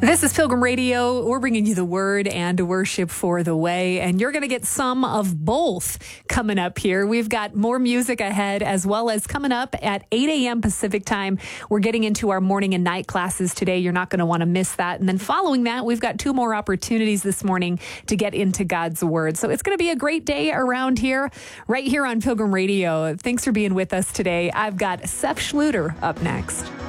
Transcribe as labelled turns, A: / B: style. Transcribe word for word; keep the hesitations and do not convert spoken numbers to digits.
A: This is Pilgrim Radio. We're bringing you the word and worship for the way, and you're going to get some of both coming up here. We've got more music ahead, as well as coming up at eight a.m. Pacific time. We're getting into our morning and night classes today. You're not going to want to miss that. And then following that, we've got two more opportunities this morning to get into God's word. So it's going to be a great day around here, right here on Pilgrim Radio. Thanks for being with us today. I've got Seth Schluter up next.